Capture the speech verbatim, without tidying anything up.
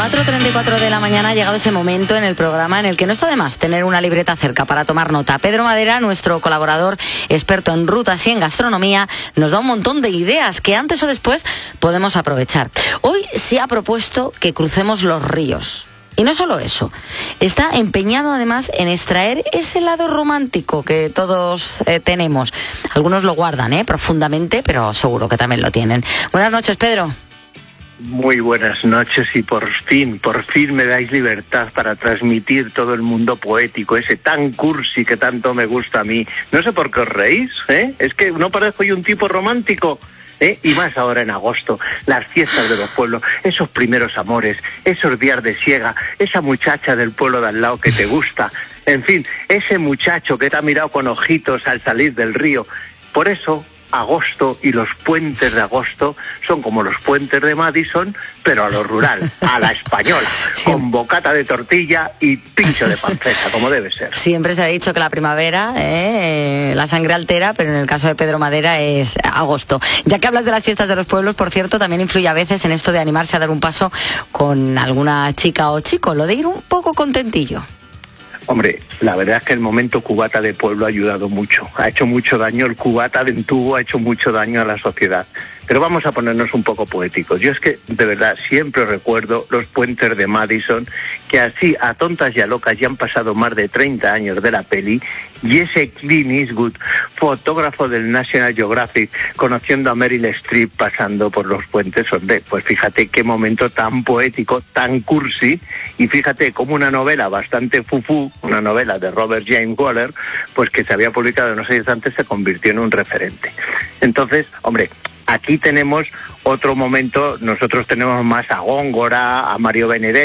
cuatro treinta y cuatro de la mañana ha llegado ese momento en el programa en el que no está de más tener una libreta cerca para tomar nota. Pedro Madera, nuestro colaborador experto en rutas y en gastronomía, nos da un montón de ideas que antes o después podemos aprovechar. Hoy se ha propuesto que crucemos los ríos. Y no solo eso, está empeñado además en extraer ese lado romántico que todos eh, tenemos. Algunos lo guardan eh, profundamente, pero seguro que también lo tienen. Buenas noches, Pedro. Muy buenas noches y por fin, por fin me dais libertad para transmitir todo el mundo poético, ese tan cursi que tanto me gusta a mí. No sé por qué os reís, ¿eh? Es que no parezco yo un tipo romántico, ¿eh? Y más ahora en agosto, las fiestas de los pueblos, esos primeros amores, esos días de siega, esa muchacha del pueblo de al lado que te gusta, en fin, ese muchacho que te ha mirado con ojitos al salir del río. Por eso agosto y los puentes de agosto son como los puentes de Madison, pero a lo rural, a la española, sí, con bocata de tortilla y pincho de panceta, como debe ser. Siempre se ha dicho que la primavera, eh, la sangre altera, pero en el caso de Pedro Madera es agosto. Ya que hablas de las fiestas de los pueblos, por cierto, también influye a veces en esto de animarse a dar un paso con alguna chica o chico, lo de ir un poco contentillo. Hombre, la verdad es que el momento cubata de pueblo ha ayudado mucho. Ha hecho mucho daño, el cubata de entubo ha hecho mucho daño a la sociedad. Pero vamos a ponernos un poco poéticos. Yo es que, de verdad, siempre recuerdo los puentes de Madison, que así, a tontas y a locas, ya han pasado más de treinta años de la peli, y ese Clint Eastwood, fotógrafo del National Geographic, conociendo a Meryl Streep pasando por los puentes, hombre, pues fíjate qué momento tan poético, tan cursi, y fíjate cómo una novela bastante fufú, una novela de Robert James Waller, pues que se había publicado unos años antes, se convirtió en un referente. Entonces, hombre, aquí tenemos otro momento, nosotros tenemos más a Góngora, a Mario Benedetti,